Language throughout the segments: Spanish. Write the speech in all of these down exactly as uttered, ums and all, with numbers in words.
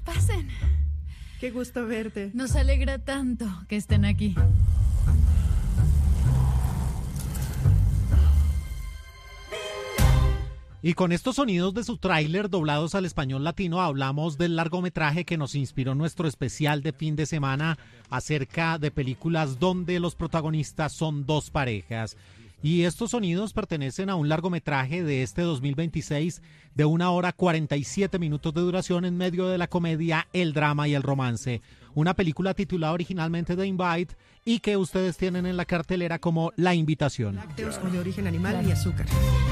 Pasen. Qué gusto verte. Nos alegra tanto que estén aquí. Y con estos sonidos de su tráiler doblados al español latino hablamos del largometraje que nos inspiró nuestro especial de fin de semana acerca de películas donde los protagonistas son dos parejas. Y estos sonidos pertenecen a un largometraje de este dos mil veintiséis de una hora cuarenta y siete minutos de duración en medio de la comedia, el drama y el romance. Una película titulada originalmente The Invite y que ustedes tienen en la cartelera como La Invitación. Lácteos o de origen animal y azúcar.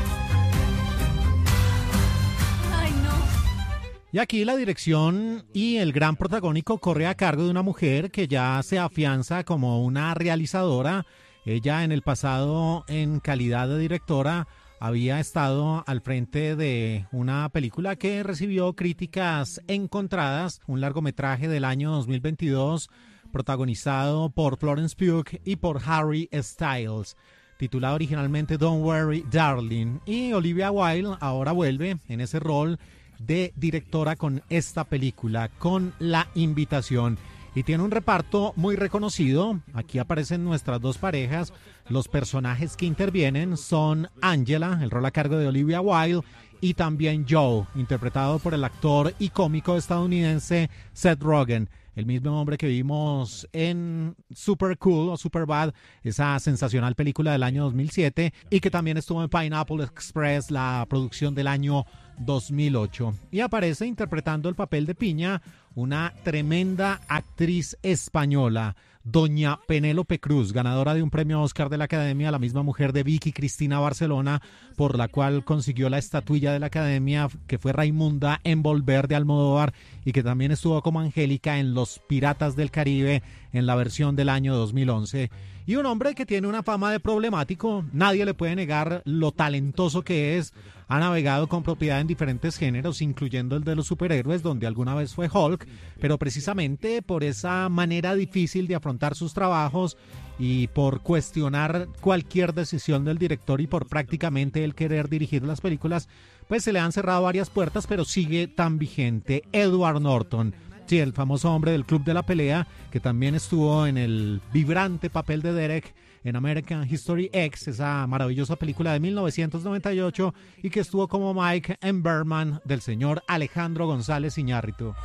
Y aquí la dirección y el gran protagónico corre a cargo de una mujer que ya se afianza como una realizadora. Ella en el pasado, en calidad de directora, había estado al frente de una película que recibió críticas encontradas, un largometraje del año dos mil veintidós protagonizado por Florence Pugh y por Harry Styles, titulado originalmente Don't Worry Darling. Y Olivia Wilde ahora vuelve en ese rol de directora con esta película, con La Invitación. Y tiene un reparto muy reconocido. Aquí aparecen nuestras dos parejas. Los personajes que intervienen son Angela, el rol a cargo de Olivia Wilde, y también Joe, interpretado por el actor y cómico estadounidense Seth Rogen, el mismo hombre que vimos en Super Cool o Super Bad, esa sensacional película del año dos mil siete, y que también estuvo en Pineapple Express, la producción del año dos mil ocho. Y aparece interpretando el papel de Piña una tremenda actriz española, doña Penélope Cruz, ganadora de un premio Oscar de la Academia, la misma mujer de Vicky Cristina Barcelona, por la cual consiguió la estatuilla de la Academia, que fue Raimunda en Volver de Almodóvar, y que también estuvo como Angélica en Los Piratas del Caribe en la versión del año dos mil once. Y un hombre que tiene una fama de problemático, nadie le puede negar lo talentoso que es. Ha navegado con propiedad en diferentes géneros, incluyendo el de los superhéroes, donde alguna vez fue Hulk, pero precisamente por esa manera difícil de afrontar sus trabajos y por cuestionar cualquier decisión del director y por prácticamente el querer dirigir las películas, pues se le han cerrado varias puertas, pero sigue tan vigente. Edward Norton. Sí, el famoso hombre del Club de la Pelea, que también estuvo en el vibrante papel de Derek en American History X, esa maravillosa película de mil novecientos noventa y ocho, y que estuvo como Mike en Birdman del señor Alejandro González Iñárritu.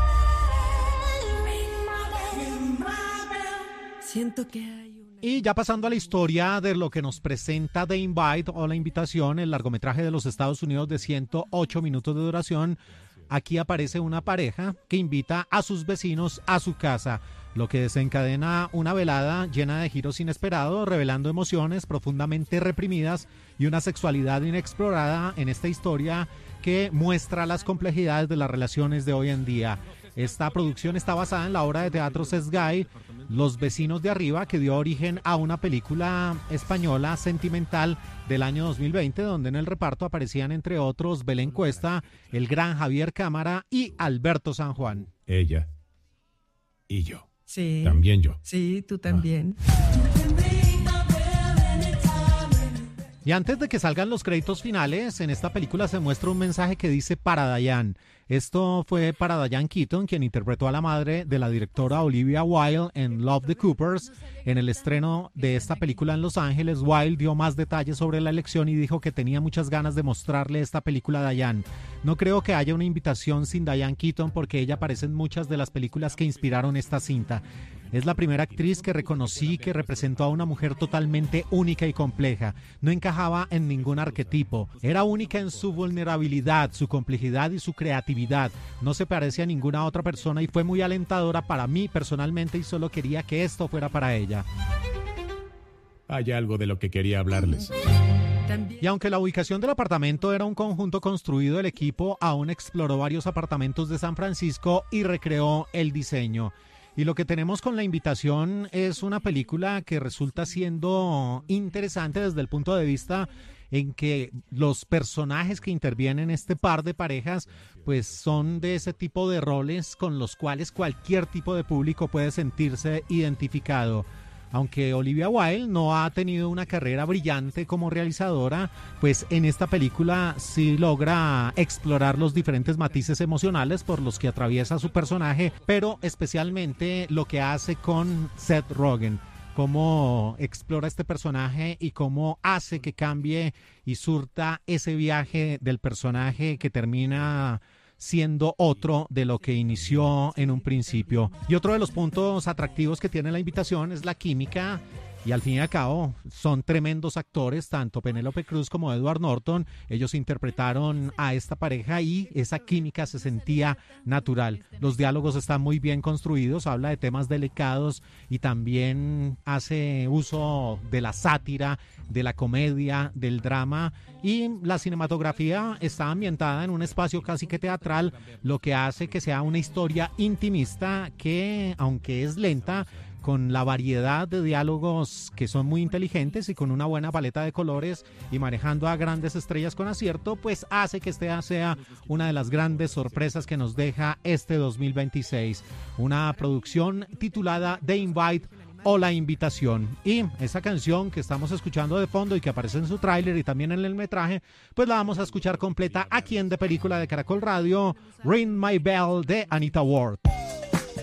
Siento que hay una... Y ya pasando a la historia de lo que nos presenta The Invite o La Invitación, el largometraje de los Estados Unidos de ciento ocho minutos de duración. Aquí aparece una pareja que invita a sus vecinos a su casa, lo que desencadena una velada llena de giros inesperados, revelando emociones profundamente reprimidas y una sexualidad inexplorada en esta historia que muestra las complejidades de las relaciones de hoy en día. Esta producción está basada en la obra de teatro Sesgay, Los Vecinos de Arriba, que dio origen a una película española sentimental del año dos mil veinte, donde en el reparto aparecían entre otros Belén Cuesta, el gran Javier Cámara y Alberto San Juan. Ella y yo. Sí. También yo. Sí, tú también. Y antes de que salgan los créditos finales, en esta película se muestra un mensaje que dice para Diane. Esto fue para Diane Keaton, quien interpretó a la madre de la directora Olivia Wilde en Love the Coopers. En el estreno de esta película en Los Ángeles, Wilde dio más detalles sobre la elección y dijo que tenía muchas ganas de mostrarle esta película a Diane. No creo que haya una invitación sin Diane Keaton porque ella aparece en muchas de las películas que inspiraron esta cinta. Es la primera actriz que reconocí que representó a una mujer totalmente única y compleja. No encajaba en ningún arquetipo. Era única en su vulnerabilidad, su complejidad y su creatividad. No se parece a ninguna otra persona y fue muy alentadora para mí personalmente y solo quería que esto fuera para ella. Hay algo de lo que quería hablarles. Y aunque la ubicación del apartamento era un conjunto construido, el equipo aún exploró varios apartamentos de San Francisco y recreó el diseño. Y lo que tenemos con La Invitación es una película que resulta siendo interesante desde el punto de vista en que los personajes que intervienen en este par de parejas pues son de ese tipo de roles con los cuales cualquier tipo de público puede sentirse identificado. aunque Olivia Wilde no ha tenido una carrera brillante como realizadora, pues en esta película sí logra explorar los diferentes matices emocionales por los que atraviesa su personaje, pero especialmente lo que hace con Seth Rogen, cómo explora este personaje y cómo hace que cambie y surta ese viaje del personaje que termina siendo otro de lo que inició en un principio. Y otro de los puntos atractivos que tiene la invitación es la química. Y al fin y al cabo son tremendos actores, tanto Penélope Cruz como Edward Norton. Ellos interpretaron a esta pareja y esa química se sentía natural. Los diálogos están muy bien construidos, habla de temas delicados y también hace uso de la sátira, de la comedia, del drama, y la cinematografía está ambientada en un espacio casi que teatral, lo que hace que sea una historia intimista que, aunque es lenta, con la variedad de diálogos que son muy inteligentes y con una buena paleta de colores y manejando a grandes estrellas con acierto, pues hace que esta sea una de las grandes sorpresas que nos deja este dos mil veintiséis. Una producción titulada The Invite o La Invitación. Y esa canción que estamos escuchando de fondo y que aparece en su tráiler y también en el metraje, pues la vamos a escuchar completa aquí en De Película de Caracol Radio, Ring My Bell de Anita Ward.